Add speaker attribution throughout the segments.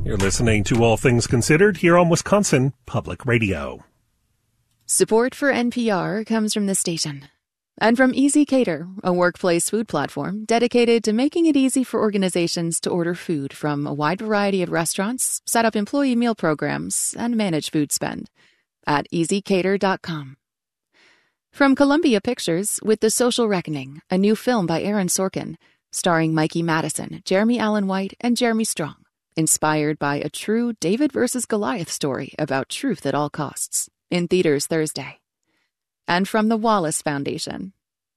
Speaker 1: You're listening to All Things Considered here on Wisconsin Public Radio.
Speaker 2: Support for NPR comes from the station and from Easy Cater, a workplace food platform dedicated to making it easy for organizations to order food from a wide variety of restaurants, set up employee meal programs, and manage food spend at easycater.com. From Columbia Pictures with The Social Reckoning, a new film by Aaron Sorkin, starring Mikey Madison, Jeremy Allen White, and Jeremy Strong, inspired by a true David versus Goliath story about truth at all costs, in theaters Thursday. And from the Wallace Foundation.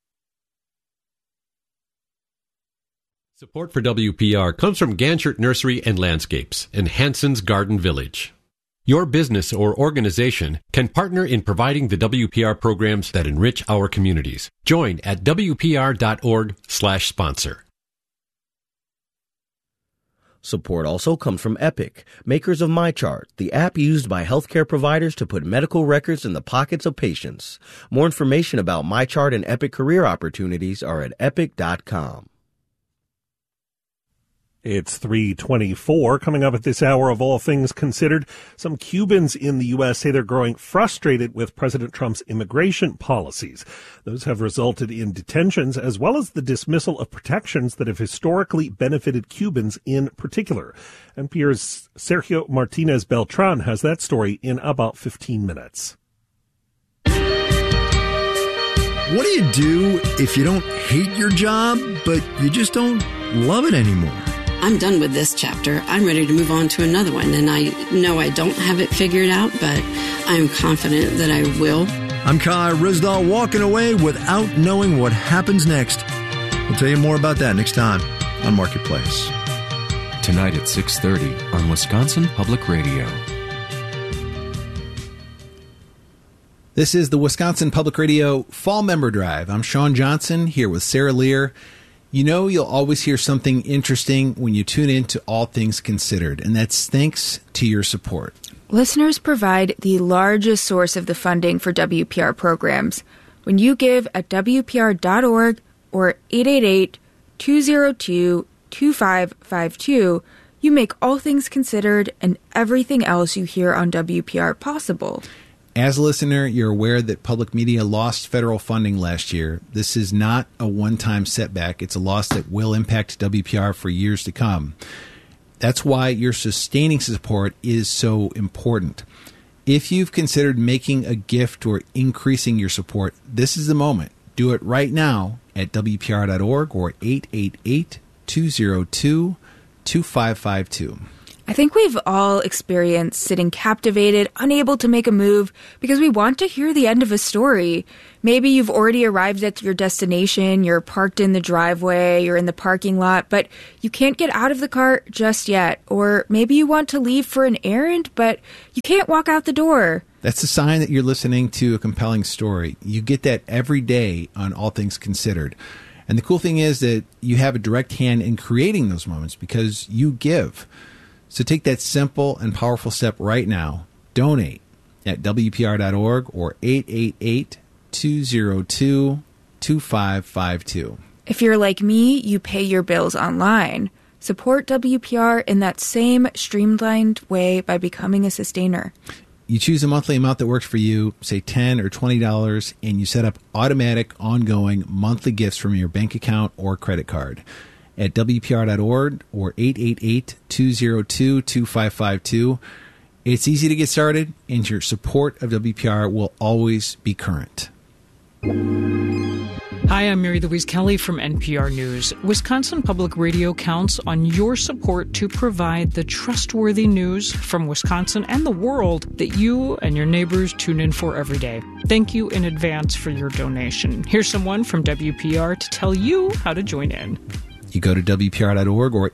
Speaker 3: Support for WPR comes from Ganchert Nursery and Landscapes and Hanson's Garden Village. Your business or organization can partner in providing the WPR programs that enrich our communities. Join at WPR.org/sponsor.
Speaker 4: Support also comes from Epic, makers of MyChart, the app used by healthcare providers to put medical records in the pockets of patients. More information about MyChart and Epic career opportunities are at epic.com.
Speaker 1: It's 3:24. Coming up at this hour of All Things Considered, some Cubans in the U.S. say they're growing frustrated with President Trump's immigration policies. Those have resulted in detentions as well as the dismissal of protections that have historically benefited Cubans in particular. NPR's Sergio Martinez Beltran has that story in about 15 minutes.
Speaker 5: What do you do if you don't hate your job, but you just don't love it anymore?
Speaker 6: I'm done with this chapter. I'm ready to move on to another one. And I know I don't have it figured out, but I'm confident that I will.
Speaker 5: I'm Kai Rizdal, walking away without knowing what happens next. We'll tell you more about that next time on Marketplace.
Speaker 7: Tonight at 6:30 on Wisconsin Public Radio.
Speaker 8: This is the Wisconsin Public Radio Fall Member Drive. I'm Sean Johnson here with Sarah Lear. You know, you'll always hear something interesting when you tune in to All Things Considered, and that's thanks to your support.
Speaker 9: Listeners provide the largest source of the funding for WPR programs. When you give at WPR.org or 888-202-2552, you make All Things Considered and everything else you hear on WPR possible.
Speaker 8: As a listener, you're aware that public media lost federal funding last year. This is not a one-time setback. It's a loss that will impact WPR for years to come. That's why your sustaining support is so important. If you've considered making a gift or increasing your support, this is the moment. Do it right now at WPR.org or 888-202-2552.
Speaker 9: I think we've all experienced sitting captivated, unable to make a move because we want to hear the end of a story. Maybe you've already arrived at your destination, you're parked in the driveway, you're in the parking lot, but you can't get out of the car just yet. Or maybe you want to leave for an errand, but you can't walk out the door.
Speaker 8: That's a sign that you're listening to a compelling story. You get that every day on All Things Considered. And the cool thing is that you have a direct hand in creating those moments because you give. So take that simple and powerful step right now. Donate at WPR.org or 888-202-2552.
Speaker 9: If you're like me, you pay your bills online. Support WPR in that same streamlined way by becoming a sustainer.
Speaker 8: You choose a monthly amount that works for you, say $10 or $20, and you set up automatic, ongoing monthly gifts from your bank account or credit card. At WPR.org or 888-202-2552. It's easy to get started, and your support of WPR will always be current.
Speaker 10: Hi, I'm Mary Louise Kelly from NPR News. Wisconsin Public Radio counts on your support to provide the trustworthy news from Wisconsin and the world that you and your neighbors tune in for every day. Thank you in advance for your donation. Here's someone from WPR to tell you how to join in.
Speaker 8: You go to WPR.org or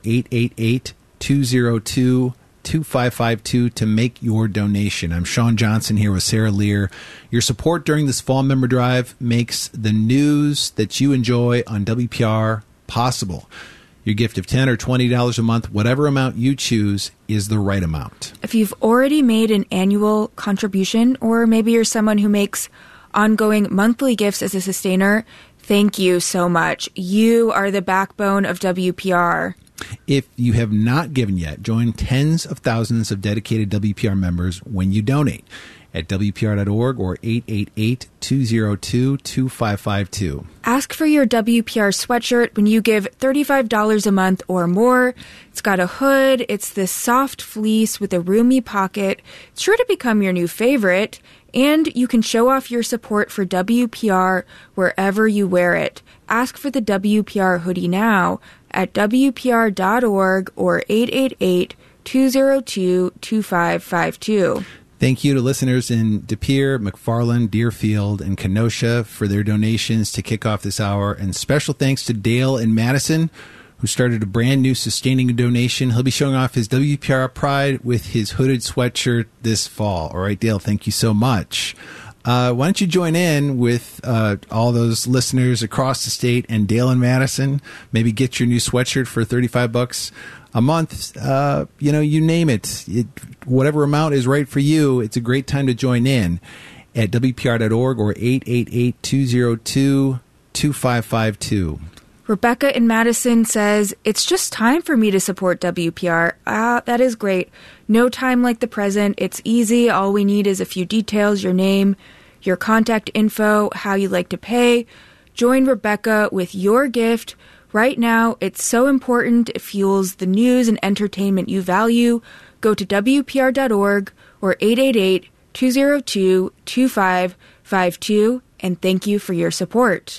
Speaker 8: 888-202-2552 to make your donation. I'm Sean Johnson here with Sarah Lear. Your support during this Fall Member Drive makes the news that you enjoy on WPR possible. Your gift of $10 or $20 a month, whatever amount you choose, is the right amount.
Speaker 9: If you've already made an annual contribution, or maybe you're someone who makes ongoing monthly gifts as a sustainer, thank you so much. You are the backbone of WPR.
Speaker 8: If you have not given yet, join tens of thousands of dedicated WPR members when you donate at WPR.org or 888-202-2552.
Speaker 9: Ask for your WPR sweatshirt when you give $35 a month or more. It's got a hood. It's this soft fleece with a roomy pocket. It's sure to become your new favorite. And you can show off your support for WPR wherever you wear it. Ask for the WPR hoodie now at WPR.org or 888-202-2552.
Speaker 8: Thank you to listeners in De Pere, McFarland, Deerfield, and Kenosha for their donations to kick off this hour. And special thanks to Dale in Madison, who started a brand new sustaining donation. He'll be showing off his WPR pride with his hooded sweatshirt this fall. All right, Dale, thank you so much. Why don't you join in with all those listeners across the state and Dale in Madison? Maybe get your new sweatshirt for $35 a month. You name it. Whatever amount is right for you, it's a great time to join in at WPR.org or 888-202-2552.
Speaker 9: Rebecca in Madison says, it's just time for me to support WPR. That is great. No time like the present. It's easy. All we need is a few details, your name, your contact info, how you like to pay. Join Rebecca with your gift. Right now, it's so important. It fuels the news and entertainment you value. Go to WPR.org or 888-202-2552, and thank you for your support.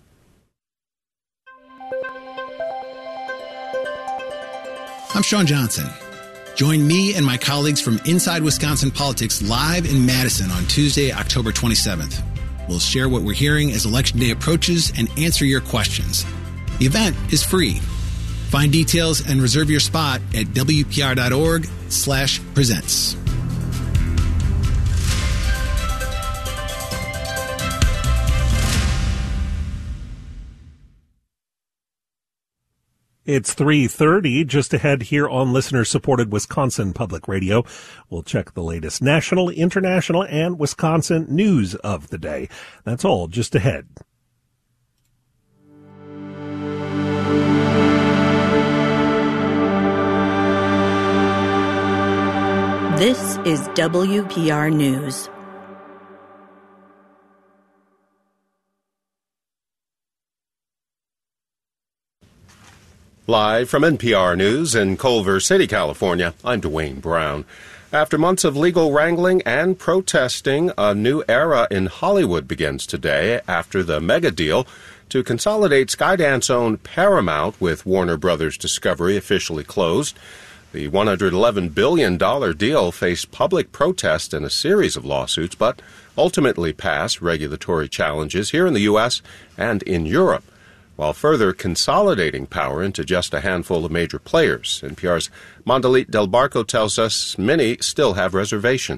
Speaker 8: I'm Sean Johnson. Join me and my colleagues from Inside Wisconsin Politics live in Madison on Tuesday, October 27th. We'll share what we're hearing as Election Day approaches and answer your questions. The event is free. Find details and reserve your spot at WPR.org/presents.
Speaker 1: It's 3:30, just ahead here on listener-supported Wisconsin Public Radio. We'll check the latest national, international, and Wisconsin news of the day. That's all just ahead.
Speaker 11: This is WPR News.
Speaker 12: Live from NPR News in Culver City, California, I'm Dwayne Brown. After months of legal wrangling and protesting, a new era in Hollywood begins today after the mega deal to consolidate Skydance-owned Paramount with Warner Brothers Discovery officially closed. The $111 billion deal faced public protest and a series of lawsuits, but ultimately passed regulatory challenges here in the U.S. and in Europe, while further consolidating power into just a handful of major players. NPR's Mondalit Del Barco tells us many still have reservations.